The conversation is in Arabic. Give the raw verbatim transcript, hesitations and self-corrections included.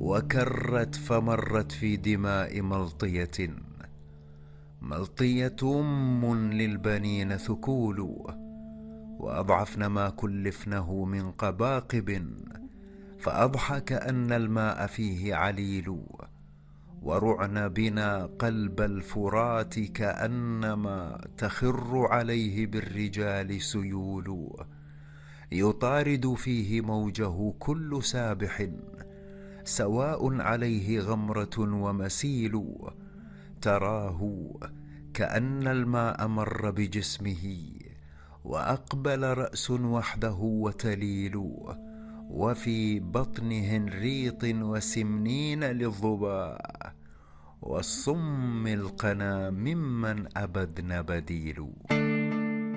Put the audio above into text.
وكرت فمرت في دماء ملطية. ملطية أم للبنين ثكول، وأضعفن ما كلفنه من قباقب، فأضحى كأن الماء فيه عليل. ورعن بنا قلب الفرات كأنما تخر عليه بالرجال سيول. يطارد فيه موجه كل سابح، سواء عليه غمرة ومسيل. تراه كأن الماء مر بجسمه، وأقبل رأس وحده وتليل. وفي بطنه انريط وسمنين للظباء، والصم القنا ممن أبدن بديل.